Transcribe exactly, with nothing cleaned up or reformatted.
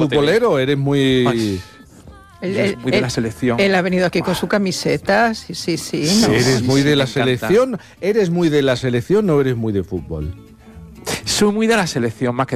futbolero, eres muy... Ay, Él, es él- muy de la él- selección. Él ha venido aquí con su camiseta, sí, sí, sí. ¿no? Eres muy sí, de me la encanta. selección, eres muy de la selección, no eres muy de fútbol. Soy muy de la selección más que